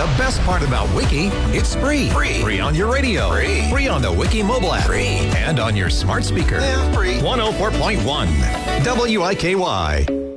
best part about Wiki, it's free. Free on your radio. Free on the Wiki mobile app. And on your smart speaker. Yeah, free. 104.1 WIKY.